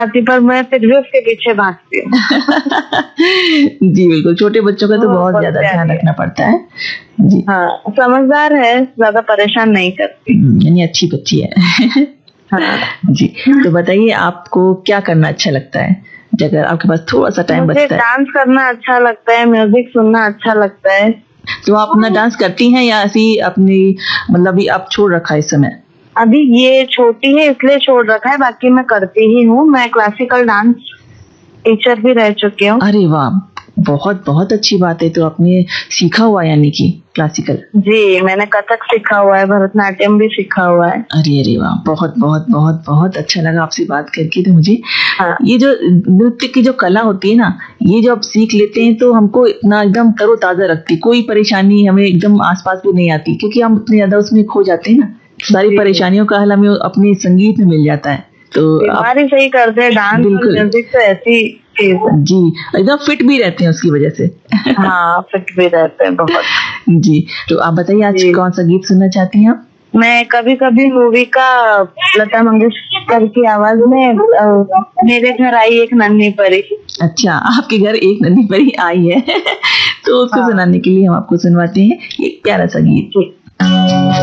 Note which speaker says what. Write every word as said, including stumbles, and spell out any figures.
Speaker 1: आती, पर मैं फिर भी उसके पीछे भागती हूँ।
Speaker 2: जी बिल्कुल, छोटे बच्चों का तो
Speaker 1: वो
Speaker 2: बहुत
Speaker 1: बहुत
Speaker 2: ज्यादा
Speaker 1: प्यारी
Speaker 2: ध्यान
Speaker 1: है।
Speaker 2: रखना पड़ता है। जी
Speaker 1: हाँ, समझदार है, ज्यादा परेशान नहीं करती।
Speaker 2: हम्म, यानी अच्छी बच्ची है।
Speaker 1: हाँ।
Speaker 2: जी, तो बताइए आपको क्या करना अच्छा लगता है अगर आपके पास थोड़ा सा टाइम
Speaker 1: मुझे
Speaker 2: बचता है?
Speaker 1: डांस करना अच्छा लगता है, म्यूजिक सुनना अच्छा लगता है।
Speaker 2: तो आप अपना डांस करती हैं या ऐसी अपनी मतलब अभी आप छोड़ रखा है इस समय?
Speaker 1: अभी ये छोटी है इसलिए छोड़ रखा है, बाकी मैं करती ही हूँ। मैं क्लासिकल डांस टीचर भी रह चुकी हूँ।
Speaker 2: अरे वाह, बहुत बहुत अच्छी बात है। तो आपने सीखा हुआ यानी कि क्लासिकल?
Speaker 1: जी, मैंने कथक सीखा हुआ है, भरतनाट्यम भी सीखा हुआ है।
Speaker 2: अरे अरे वाह, बहुत बहुत बहुत बहुत अच्छा लगा आपसे बात करके। तो मुझे
Speaker 1: हाँ।
Speaker 2: ये जो नृत्य की जो कला होती है ना, ये जो आप सीख लेते हैं तो हमको इतना एकदम तरोताजा रखती, कोई परेशानी हमें एकदम आसपास भी नहीं आती, क्योंकि हम इतने ज्यादा उसमें खो जाते हैं ना। सारी परेशानियों का हल हमें अपने संगीत में मिल जाता है। तो
Speaker 1: बीमारी सही करते हैं डांस और म्यूजिक, तो ऐसी चीज है।
Speaker 2: जी, एकदम फिट भी रहते हैं उसकी वजह से।
Speaker 1: हाँ, फिट भी रहते हैं बहुत।
Speaker 2: जी, तो आप बताइए आज कौन सा गीत सुनना चाहती हैं आप?
Speaker 1: मैं कभी कभी मूवी का लता मंगेशकर की आवाज में अ, मेरे घर आई एक नन्ही परी।
Speaker 2: अच्छा, आपके घर एक नन्ही परी आई है। तो उसको
Speaker 1: हाँ।
Speaker 2: सुनाने के लिए हम आपको सुनवाते हैं एक प्यारा सा गीत।